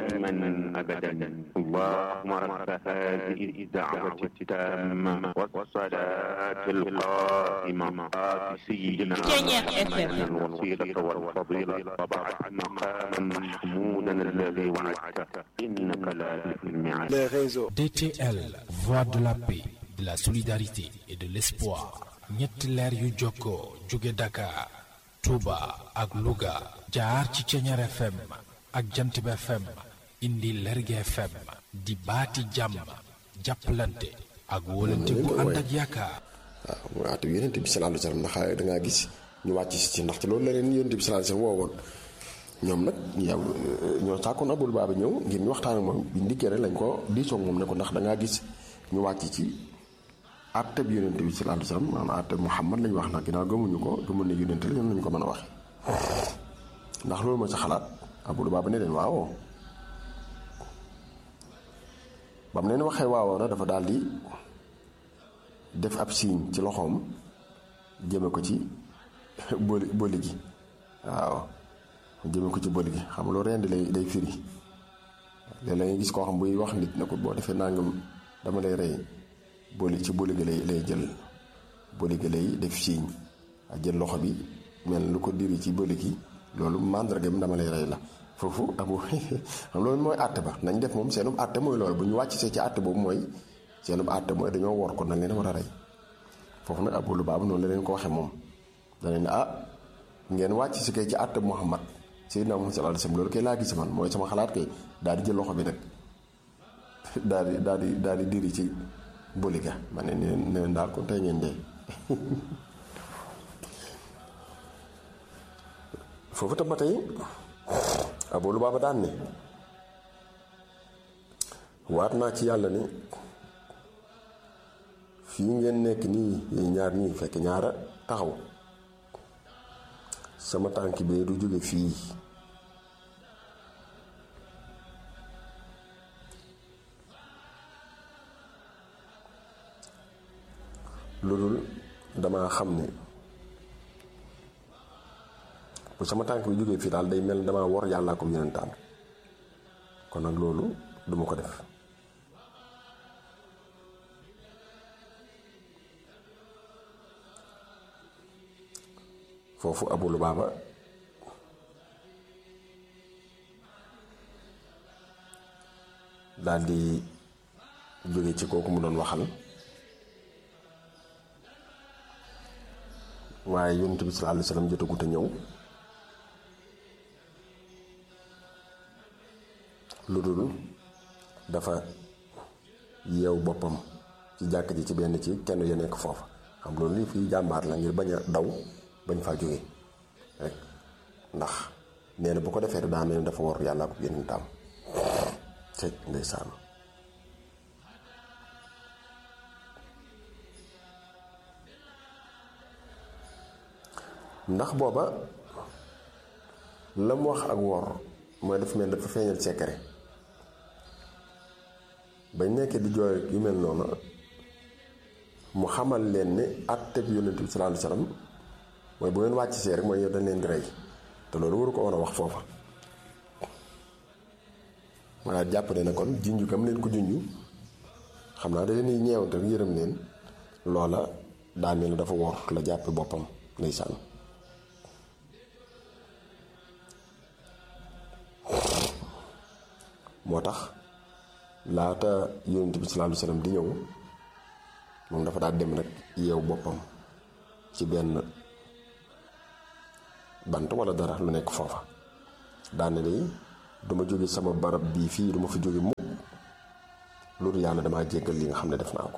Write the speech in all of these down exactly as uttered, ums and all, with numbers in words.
دائما أبدا اللهم رب هذه الدعوة التامة والصلاة القائمة آت سيدنا محمدا الوسيلة والفضيلة وبعث مقاما محمودا الذي وعدته إنك لا تخلف الميعاد. D T L, voix de la paix, de la solidarité et de l'espoir. ñetti leer yu jokkoo jóge Dakar, Touba ak Louga jaar ci Ceñeer F M ak Jantib F M indi Lergui F M di baati jàmm jàppalante ak wóolante bu ànd ak yaakaar. waaw mooy atu yonent bi sallallahu alayhi wasallam ndax da ngaa gis ñu wàcc si ndaxte loolu la leen yonent bi sallallahu alayhi wasallam woowoon ñoom nag yow ñoo sàkkoon Abul Baaba ñëw ngir ñu waxtaan ak moom bi ndikkee rek lañ ko diisoo moom ne ko ndax da ngaa gis ñu wàcc ci àtteb yonent bi sallallahu alayhi wasallam maanaam àtteb Muhammad lañ wax nag ginnaaw gëmuñu ko gëmul ne yonent la ñoom lañu ko mën a waxe ndax loolu mooy sa xalaat. Abul Baaba ne leen waawoo ba mu leen waxee waawoo na dafa daal di def ab signe ci loxoom jëme ko ci boli boli gi waaw jëme ko ci boli gi xam nga loolu rendi lay lay firi léeg-léeg nga gis koo xam buy wax nit ne ko boo defee nangam dama lay rey boli ci boli gi lay lay jël boli gi lay def signe ak jël loxo bi mel lu ko diri ci boli gi loolu mandarga bi dama lay rey la foofu abu xam loolu mooy àtte ba nañ def moom seenub àtte mooy loolu bu ñu wàcc see ci àtte boobu mooy seenub àtte mooy dañoo wor ko nañ leen war a rey foofu nag Abul Baaba noonu la leen ko waxee moom danañ ne ah ngeen wàcc si kay ci àtte Muhammad Seydina Muhammad sallallahu alayhi wasallam loolu kay laa gis man mooy sama xalaat kay daal di jël loxo bi nag daal di daal di daal di diri ci boliga ma ne ne ne daal kon tey ngeen dee foofu tam ba tey Abul Baaba daan ne waat naa ci yàlla ne fii ngeen nekk nii yéen ñaar ñii fekk ñaara taxaw sama tànk bee du jóge fii lu dul damaa xam ne bu sama tànk bi jógee fii daal day mel damaa wor yàllaa ko yonentam kon nag loolu duma ko def foofu Abul Baaba daal di jóge ci kooku mu doon waxal waaye yonent bi sallallahu alayhi wasallam jotagut a ñëw lu dul dafa yeew boppam ci jàkk ji ci benn ci kenn ya nekk foofa xam loolu lii fii jàmbaar la ngir bañ a daw bañ faa jóge rek ndax nee na bu ko defee daa mel ne dafa war yàlla ko yeneen tam cëj ndeysaan ndax booba la mu wax ak wor mooy dafa mel dafa feeñal secret bañ nekkee di jooy yu mel noonu mu xamal leen ne àtteb yonent bi sallallahu alayhi wasallam mooy bu ngeen wàcc see rek mooy yow dañ leen di rey te loolu waru ko woon a wax foofa maanaam jàpp ne na kon junju kam leen ko junju xam naa da leen di ñeewante rek yërëm leen loola daa mel ne dafa wor la jàppe boppam ndeysaan moo tax laata yonent bi sallallahu alayhi wasallam di ñëw moom dafa daal dem rek yeew boppam ci benn bant wala dara lu nekk foofa daane day duma jóge sama barab bii fii duma fi jóge mukk loolu yàlla damaa jéggal li nga xam ne def naa ko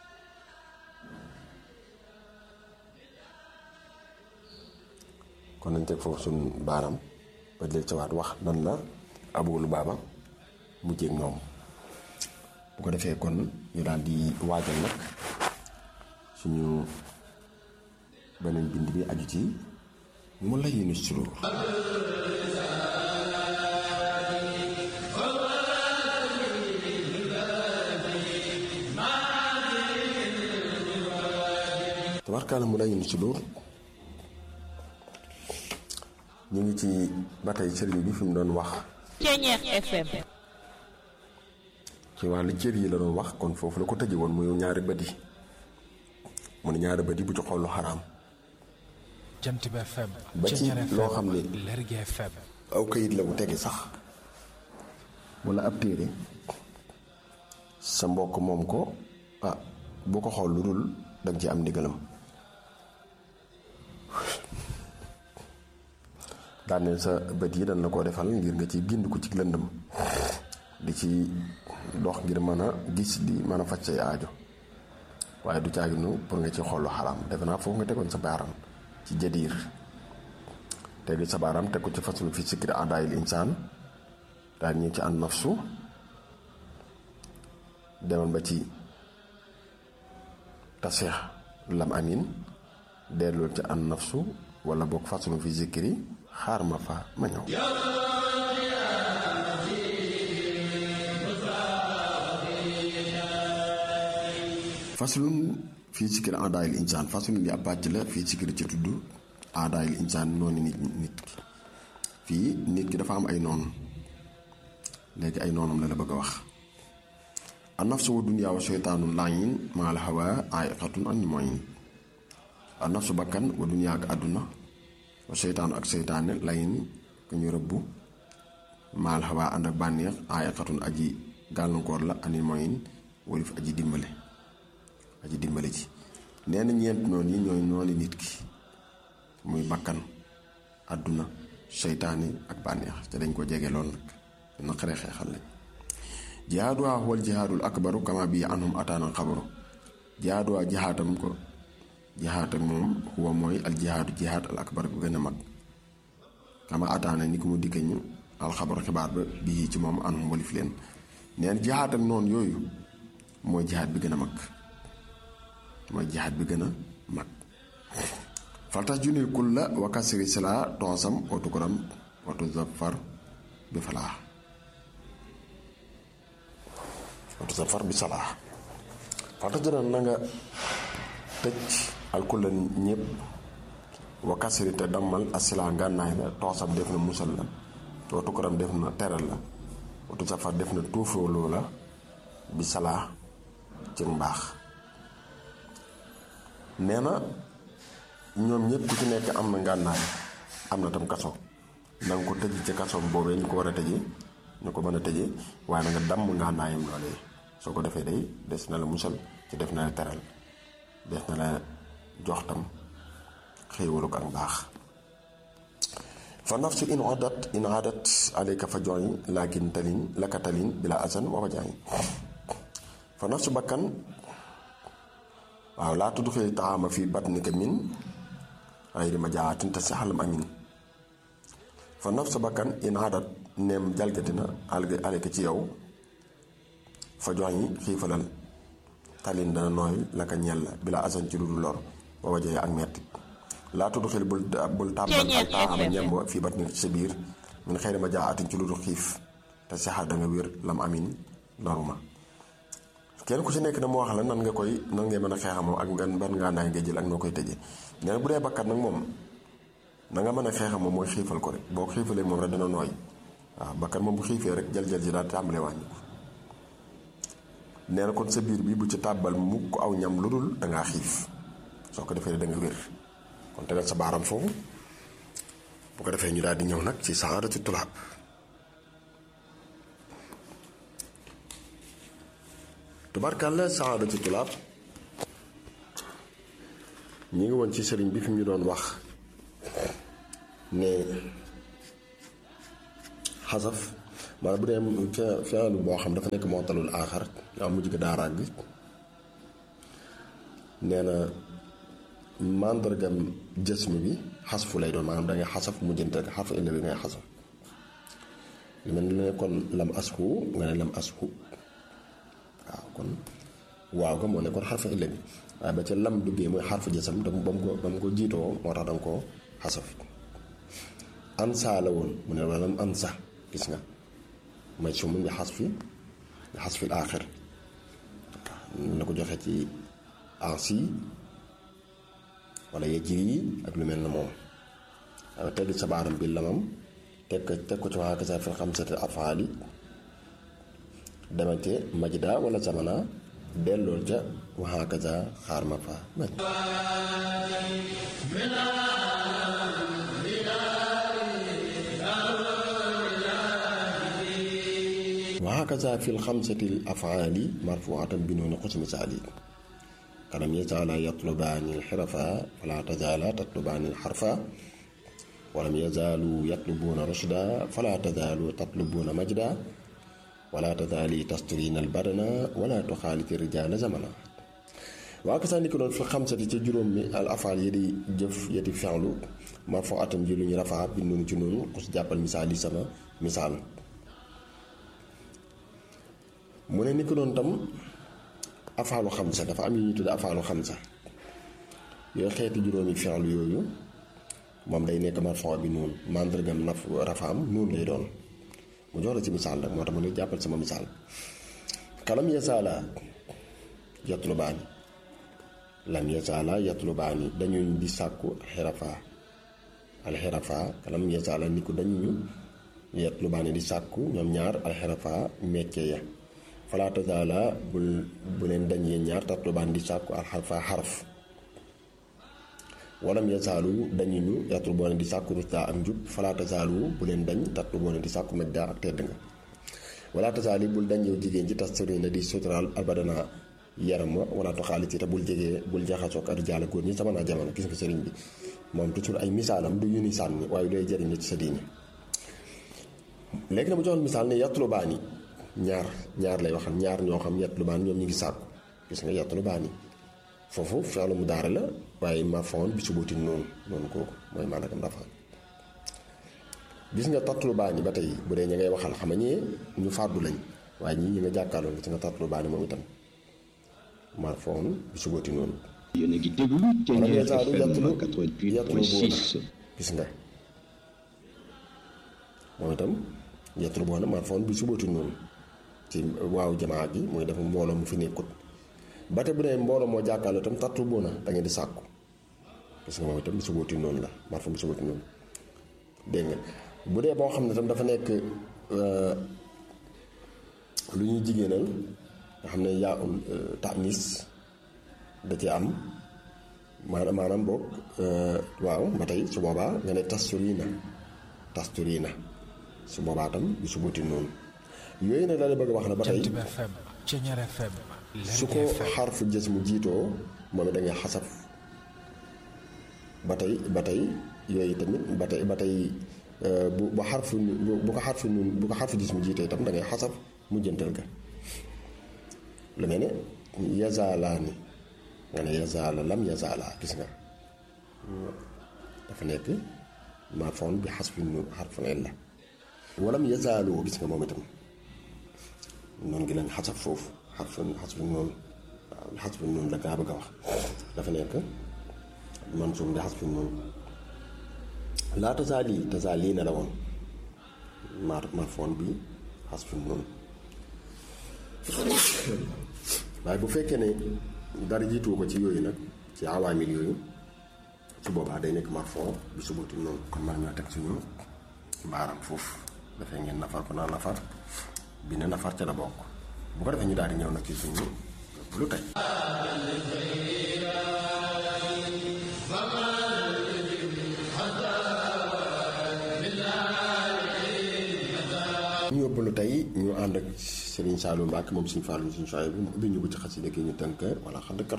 kon nañ teg foofu suñ baaraam ba jël ca waat wax nan la Abul Baaba mu jéeg ñoom bu ko defee kon ñu daal di waajal nag suñu beneen bind bi aju ci mu la yéene suróor tabarkaala mu la yéene suróor ñu ngi ci ba tey sëriñ bi fi mu doon wax Ceñeer F M ci wàllu cër yi la doon wax kon foofu la ko tëje woon muy ñaari bët yi mu ne ñaari bët yi bu ci xool lu xaraam Jant bi F M ba ci loo xam ne Lergui F M aw kayit la bu tege sax wala ab téere sa mbokk moom ko ah boo ko xool lu dul danga ci am ndigalam daaneel sa bët yi dañ la koo defal ngir nga ci gind ko ci lëndëm di ci dox ngir mën a gis di mën a faj say aajo waaye du caaginu pour nga ci xool lu xaraam defe naa foofu nga tegoon sa baaram ci jadiir tegi sa baaram teg ko ci fasulu fi sikri adaayil insaan daal ñëw ci an nafsu demal ba ci tasix lam amin dellool ci an nafsu wala boog fasulu fi zikri xaar ma fa ma ñëw faslun fii sikri adaayil insaan faslun li ab bàcc la fii sikri ci tudd adaayil insaan noonu nit nit ki fii nit ki dafa am ay noonu léegi ay noonam la la bëgg a wax an nafsu wa dunyaa wa seytaanu laayin maal hawa aiqatun an moyin an nafsu bakkan wa dunyaa ak àdduna wa seytaanu ak seytaane layin ku ñu rëbbu maal hawa ànd ak bànneex aiqatun aji gàllankoor la ani moyin walif aji dimbale aji dimbale ji nee na ñeent noonu yi ñooy noonu nit ki muy bakkan àdduna seytaane ak bànneex te dañ ko jege lool nag dana xare xeexal lañ jihaaduwaa wal jihaadul akbaru kama bii anhum ataana xabaru jihaaduwaa jihaatam ko jihaat ak moom huwa mooy al jihaadu jihaad al akbar bu gën a mag kama ataana ni ko mu dikke ñu alxabaru xibaar ba bii ci moom anhum walif leen neen jihaat ak noonu yooyu mooy jihaad bi gën a mag mooy jihaad bi gën a mag faltas junil kulla wa kasri sila toosam otu koram otu zafar bi falaa otu zafar bi salaa faltas junil na nga tëj alkulla ñépp wa kasri te dammal asila ngànnaay la toosam def na musal la otu koram def na teral la otu zafar def na tuufóoloo la bi salaa ci mbaax nee na ñoom ñëpp ku ci nekk am na ngànnaay am na tam kaso na nga ko tëj ci kaso boobee ñu ko war a tëjee ñu ko mën a tëjee waaye na nga damm ngànnaayam loolee soo ko defee day des na la musal ci def na la teral des na la jox tam xéewalu ko ak mbaax fa nafsu in adat in adat alayka fa joy lakin talin laka talin bila asan wa wajaay fa nafsu bakkan waaw laa tudd xëy taxaama fii batnika min ay di ma jaatin te si xalam amin fa naf sa bakkan in adat neem jalgati na aleka ci yow fa jox yi xiifalal talin dana nooy la ka ñel la bila asan ci lu dul lor ba wajee ak metti laa tudd xëy bul bul tàbbal ak taxaama ñem fii batnika ci sa biir min xëy di ma jaatin ci lu dul xiif te si xal da nga wér lam amin loruma kenn ku ci nekk dama wax la nan nga koy nan ngay mën a xeexa moom ak ngan ban ngaa ngay jël ak noo koy tëjee nee na bu dee bakkat nag moom na nga mën a xeexa moom mooy xiifal ko rek boo xiifalee moom rek dina nooy waaw bakkat moom bu xiifee rek jël jël ji daal tàmbalee wàññi ko nee na kon sa biir bi bu ci tàbbal mukk aw ñam lu dul dangaa xiif soo ko defee da nga wér kon tegal sa baaram foofu bu ko defee ñu daal di ñëw nag ci saadatu tulaab tubarkalla saadatu tulaab ñi ngi woon ci sëriñ bi fi ñu doon wax ne xasaf maanaam bu dee fi'lu boo xam dafa nekk moo talul aaxar yaa mujj ga daa ràgg nee na màndargam jësm bi xasfu lay doon maanaam dangay xasaf mujjante ak xarfu illa bi ngay xasaf li mel ne kon lam asxu nga ne lam asxu waaw kon waaw ga moo ne kon xarfu illa bi waaye ba ca lam duggee mooy xarfu jësam da ba mu ko ba mu ko jiitoo moo tax danga koo xasaf ansa la woon mu ne wala ansa gis nga may su mun bi xas fi bi xas fi aaxir na ko joxe ci ansi wala yejjir yi ak lu mel na moom waaye tegg sa baaram bi lamam teg ko teg ko ci waa kasa fil xamsati afaali demal ca majda wala zamana dellool ca wa hakaza xaar ma fa wa hakaza fil xamsati al afaali marfuatan bi noonu xus misaali kalam yazaala yatlubaani al xirafa fala tazaala tatlubaani al xarfa walam yazaalu yatlubuuna rushda fala tazaalu tatlubuuna majda wala tazaali tasturina al badana wala tuxaaliti rijaala zamana waa ka saa ni ko doon fi xamsati ca juróom mi al afaal yi di jëf yeti fenlu marfo atam ji lu ñu rafaa bi noonu ci noonu xus jàppal misaal yi sama misaal mu ne ni ko doon tam afaalu xamsa dafa am yu ñu tudde afaalu xamsa yooyu xeeti juróomi fenlu yooyu moom day nekk marfo bi noonu màndargam naf rafaam noonu lay doon mu jox la ci misaal nag moo tax mu ne jàppal sama misaal kalam yasaala yatlubaani lam yasaala yatlubaani dañuy di sàkku xirafa alxirafa kalam yasaala ni ko dañuñu yatlubaani di sàkku ñoom ñaar alxirafa mecce ya fala tazaala bul bu leen dañ yee ñaar tatlubaani di sàkku alxarfa xaraf walam yasaalu dañuñu yatluboona di sàkku rusda ak njub fala tasaalu bu leen dañ tatluboona di sàkku majda ak tedd nga wala tasaali bul dañ yow jigéen ci tasturina di suturaal albadana yaram wa wala toxaaliti te bul jegee bul jaxasoog ak rijaala góor ñi sama naa jamono gis nga sëriñ bi moom toujours ay misaalam du yu ni sànni waaye day jëriñ ci sa diine léegi na mu joxal misaal ne yatlubaani ñaar ñaar lay waxal ñaar ñoo xam yatlubaani ñoom ñu ngi sàkku gis nga yatlubaani foofu fi'lu mudaari la waaye marfuun bi subuuti noonu noonu kooku mooy maanaam dafa gis nga tatlubaani ba tey bu dee ña ngay waxal xam nga ñu fàddu lañ waaye ñii ñi nga jàkkaarloo gis nga tatlubaani moom itam marfuun bi subuuti noonu. yéen a ngi déglu Thiéniere F M quatre-vingt-huit point six. gis nga moom itam yatlubuuna marfuun bi subuuti noonu ci waaw jamaa gi mooy dafa mbooloo mu fi nekkut. ba te bu dee mbooloo moo jàkkaarloo itam tatlubuuna da ngeen di sàkku gis nga moom itam bi subuuti noonu la marfuun bi subuuti noonu dégg nga bu dee boo xam ne tam dafa nekk lu ñuy jigéenal nga xam ne yaa un tanis da ci am maanaam maanaam boog waaw ba tey su boobaa nga ne tasturina tasturina su boobaa tam bi subuuti noonu yooyu nag la la bëgg a wax na ba tey su ko xarfu jës mu jiitoo moom it da ngay xasaf ba tey ba tey yooyu tamit ba tey ba tey bu bu xarfu bu ko xarfu bu ko xarfu jës mu jiitoo itam da ngay xasaf mu jëntal ga lu mel ne yazaalaani nga ne yazaala lam yazaala gis nga dafa nekk marfuun bi xasfi nu xarfu la walam yazaaloo gis nga moom itam noonu gi lañ xasaf foofu xarfu xasfi noonu waaw xasfi noonu la gaa bëgg a wax dafa nekk mansuub bi xasfi noonu laa tazaali tazaali na la woon mar marfuun bi xasfi noonu waaye bu fekkee ne dara jiitu ko ci yooyu nag ci awaamil yooyu su boobaa day nekk marfoo bi subuti noonu kon man ñoo teg suñu baaram foofu dafay ngeen nafar ko naa nafar bi ne nafar ca la bokk bu ko defee ñu daal di ñëw nag ci suñu lu tey ñu yóbbalu tey ñu ànd ak Serigne Saliou Mbacke moom Serigne Fallou Serigne Souhaïbou mu ubbi ñu ko ci xasida gi ñu tënk wala xadd